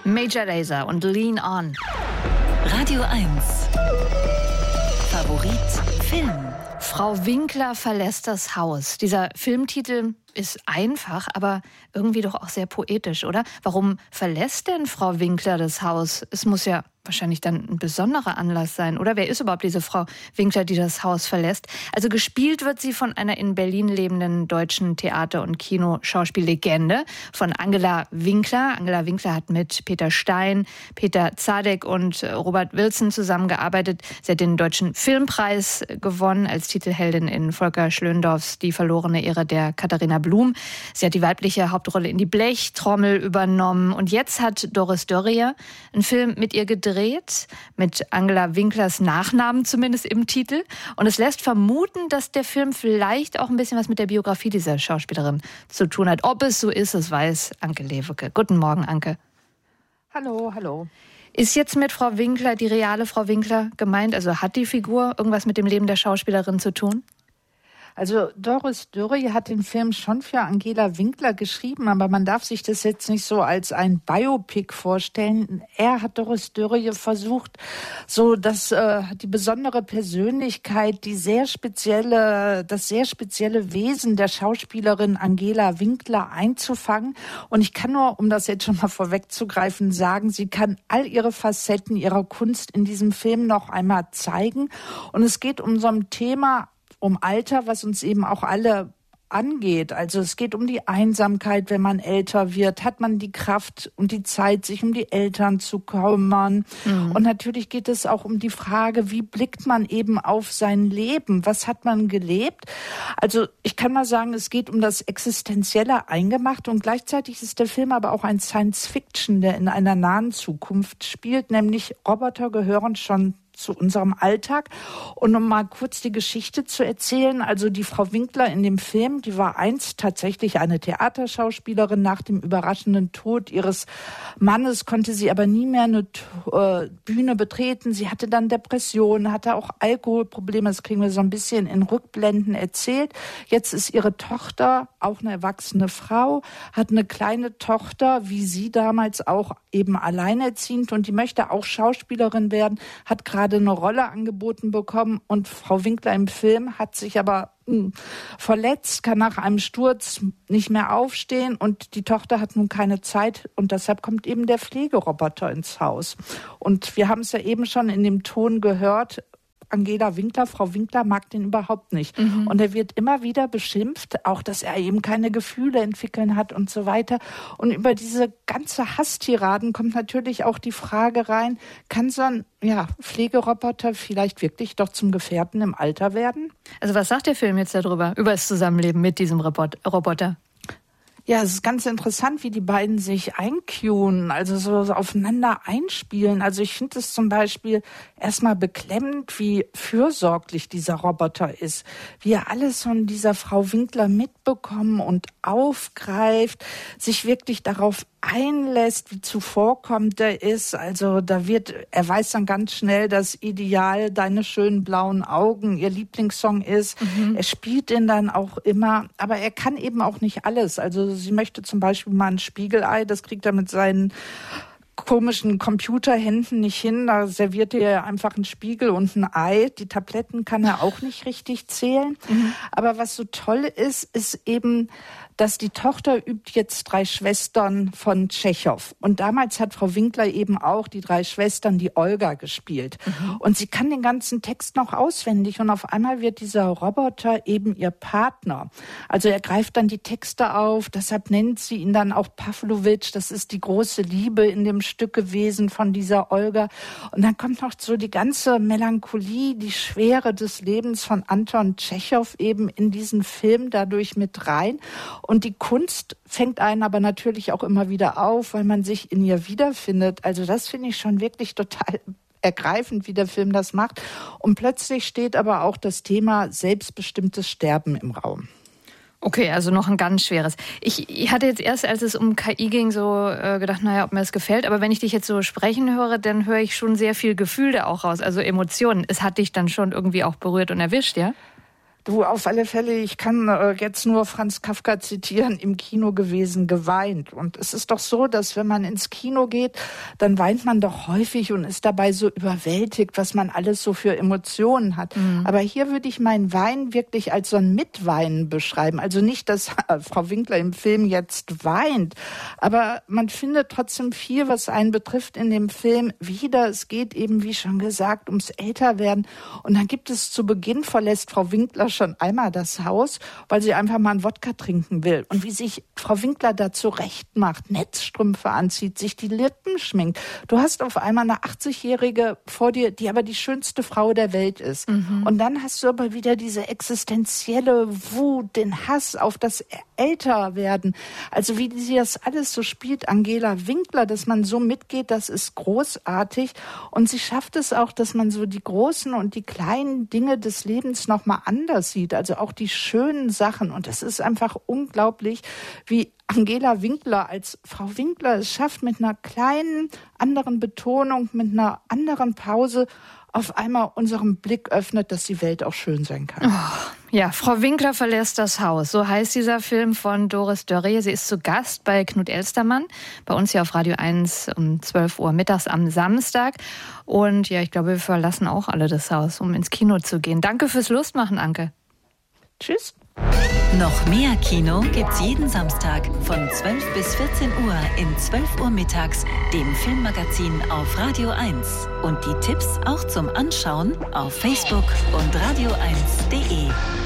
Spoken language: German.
Major Lazer und Lean On. Radio 1. Favorit Film. Frau Winkler verlässt das Haus. Dieser Filmtitel ist einfach, aber irgendwie doch auch sehr poetisch, oder? Warum verlässt denn Frau Winkler das Haus? Es muss ja wahrscheinlich dann ein besonderer Anlass sein, oder? Wer ist überhaupt diese Frau Winkler, die das Haus verlässt? Also gespielt wird sie von einer in Berlin lebenden deutschen Theater- und Kinoschauspiellegende, von Angela Winkler. Angela Winkler hat mit Peter Stein, Peter Zadek und Robert Wilson zusammengearbeitet. Sie hat den Deutschen Filmpreis gewonnen als Titelheldin in Volker Schlöndorffs Die verlorene Ehre der Katharina Blum. Sie hat die weibliche Hauptrolle in Die Blechtrommel übernommen. Und jetzt hat Doris Dörrie einen Film mit ihr gedreht, mit Angela Winklers Nachnamen zumindest im Titel. Und es lässt vermuten, dass der Film vielleicht auch ein bisschen was mit der Biografie dieser Schauspielerin zu tun hat. Ob es so ist, das weiß Anke Lewicke. Guten Morgen, Anke. Hallo, hallo. Ist jetzt mit Frau Winkler die reale Frau Winkler gemeint? Also hat die Figur irgendwas mit dem Leben der Schauspielerin zu tun? Also Doris Dörrie hat den Film schon für Angela Winkler geschrieben, aber man darf sich das jetzt nicht so als ein Biopic vorstellen. Doris Dörrie versucht, so dass die besondere Persönlichkeit, das sehr spezielle Wesen der Schauspielerin Angela Winkler einzufangen. Und ich kann nur, um das jetzt schon mal vorwegzugreifen, sagen, sie kann all ihre Facetten ihrer Kunst in diesem Film noch einmal zeigen. Und es geht um so ein Thema, um Alter, was uns eben auch alle angeht. Also es geht um die Einsamkeit, wenn man älter wird. Hat man die Kraft und die Zeit, sich um die Eltern zu kümmern? Mhm. Und natürlich geht es auch um die Frage, wie blickt man eben auf sein Leben? Was hat man gelebt? Also ich kann mal sagen, es geht um das existenzielle Eingemachte und gleichzeitig ist der Film aber auch ein Science-Fiction, der in einer nahen Zukunft spielt, nämlich Roboter gehören schon zu unserem Alltag. Und um mal kurz die Geschichte zu erzählen, also die Frau Winkler in dem Film, die war einst tatsächlich eine Theaterschauspielerin. Nach dem überraschenden Tod ihres Mannes konnte sie aber nie mehr eine Bühne betreten. Sie hatte dann Depressionen, hatte auch Alkoholprobleme. Das kriegen wir so ein bisschen in Rückblenden erzählt. Jetzt ist ihre Tochter auch eine erwachsene Frau, hat eine kleine Tochter, wie sie damals auch eben alleinerziehend, und die möchte auch Schauspielerin werden, hat gerade eine Rolle angeboten bekommen, und Frau Winkler im Film hat sich aber verletzt, kann nach einem Sturz nicht mehr aufstehen und die Tochter hat nun keine Zeit und deshalb kommt eben der Pflegeroboter ins Haus. Und wir haben es ja eben schon in dem Ton gehört, Angela Winkler, Frau Winkler mag den überhaupt nicht. Mhm. Und er wird immer wieder beschimpft, auch dass er eben keine Gefühle entwickeln hat und so weiter. Und über diese ganze Hasstiraden kommt natürlich auch die Frage rein, kann so ein Pflegeroboter vielleicht wirklich doch zum Gefährten im Alter werden? Also was sagt der Film jetzt darüber, über das Zusammenleben mit diesem Roboter? Ja, es ist ganz interessant, wie die beiden sich eincuen, also so aufeinander einspielen. Also ich finde es zum Beispiel erstmal beklemmend, wie fürsorglich dieser Roboter ist, wie er alles von dieser Frau Winkler mitbekommen und aufgreift, sich wirklich darauf einlässt, wie zuvorkommend er ist. Also er weiß dann ganz schnell, dass Ideal Deine schönen blauen Augen ihr Lieblingssong ist. Mhm. Er spielt ihn dann auch immer, aber er kann eben auch nicht alles. Also sie möchte zum Beispiel mal ein Spiegelei, das kriegt er mit seinen komischen Computerhänden nicht hin. Da serviert er einfach einen Spiegel und ein Ei. Die Tabletten kann er auch nicht richtig zählen. Mhm. Aber was so toll ist, ist eben, dass die Tochter übt jetzt 3 Schwestern von Tschechow. Und damals hat Frau Winkler eben auch die 3 Schwestern, die Olga, gespielt. Mhm. Und sie kann den ganzen Text noch auswendig. Und auf einmal wird dieser Roboter eben ihr Partner. Also er greift dann die Texte auf. Deshalb nennt sie ihn dann auch Pawlowitsch. Das ist die große Liebe in dem Stück gewesen von dieser Olga. Und dann kommt noch so die ganze Melancholie, die Schwere des Lebens von Anton Tschechow eben in diesen Film dadurch mit rein. Und die Kunst fängt einen aber natürlich auch immer wieder auf, weil man sich in ihr wiederfindet. Also das finde ich schon wirklich total ergreifend, wie der Film das macht. Und plötzlich steht aber auch das Thema selbstbestimmtes Sterben im Raum. Okay, also noch ein ganz schweres. Ich hatte jetzt erst, als es um KI ging, so gedacht, ob mir das gefällt. Aber wenn ich dich jetzt so sprechen höre, dann höre ich schon sehr viel Gefühl da auch raus, also Emotionen. Es hat dich dann schon irgendwie auch berührt und erwischt, ja? Du, auf alle Fälle, ich kann jetzt nur Franz Kafka zitieren, im Kino gewesen, geweint. Und es ist doch so, dass wenn man ins Kino geht, dann weint man doch häufig und ist dabei so überwältigt, was man alles so für Emotionen hat. Aber hier würde ich mein Weinen wirklich als so ein Mitweinen beschreiben. Also nicht, dass Frau Winkler im Film jetzt weint, aber man findet trotzdem viel, was einen betrifft in dem Film wieder. Es geht eben, wie schon gesagt, ums Älterwerden. Und dann gibt es zu Beginn, verlässt Frau Winkler schon einmal das Haus, weil sie einfach mal einen Wodka trinken will. Und wie sich Frau Winkler da zurecht macht, Netzstrümpfe anzieht, sich die Lippen schminkt. Du hast auf einmal eine 80-Jährige vor dir, die aber die schönste Frau der Welt ist. Und dann hast du aber wieder diese existenzielle Wut, den Hass auf das Älterwerden. Also wie sie das alles so spielt, Angela Winkler, dass man so mitgeht, das ist großartig. Und sie schafft es auch, dass man so die großen und die kleinen Dinge des Lebens nochmal anders sieht. Also auch die schönen Sachen. Und es ist einfach unglaublich, wie Angela Winkler als Frau Winkler es schafft, mit einer kleinen anderen Betonung, mit einer anderen Pause auf einmal unseren Blick öffnet, dass die Welt auch schön sein kann. Ja, Frau Winkler verlässt das Haus. So heißt dieser Film von Doris Dörrie. Sie ist zu Gast bei Knut Elstermann, bei uns hier auf Radio 1 um 12 Uhr mittags am Samstag. Und ja, ich glaube, wir verlassen auch alle das Haus, um ins Kino zu gehen. Danke fürs Lustmachen, Anke. Tschüss. Noch mehr Kino gibt's jeden Samstag von 12 bis 14 Uhr in 12 Uhr mittags, dem Filmmagazin auf Radio 1. Und die Tipps auch zum Anschauen auf Facebook und radio1.de.